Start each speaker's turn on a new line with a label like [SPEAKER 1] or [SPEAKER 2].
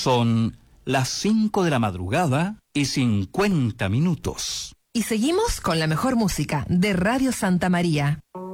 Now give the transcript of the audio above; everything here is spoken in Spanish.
[SPEAKER 1] Son las 5 de la madrugada y 50 minutos.
[SPEAKER 2] Y seguimos con la mejor música de Radio Santa María.